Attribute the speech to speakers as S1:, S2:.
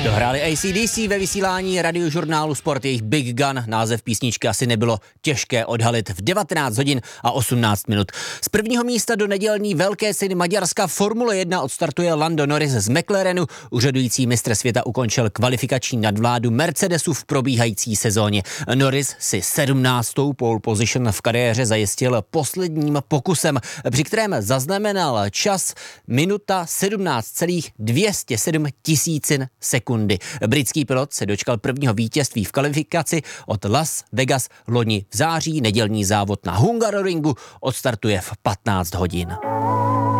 S1: Dohráli AC/DC ve vysílání radiožurnálu Sport, jejich Big Gun. Název písničky asi nebylo těžké odhalit. V 19 hodin a 18 minut. Z prvního místa do nedělní velké ceny Maďarska Formule 1 odstartuje Lando Norris z McLarenu. Úřadující mistr světa ukončil kvalifikační nadvládu Mercedesu v probíhající sezóně. Norris si 17. pole position v kariéře zajistil posledním pokusem, při kterém zaznamenal čas minuta 17,207 tisícin sekundy. Britský pilot se dočkal prvního vítězství v kvalifikaci od Las Vegas loni v září. Nedělní závod na Hungaroringu odstartuje v 15 hodin.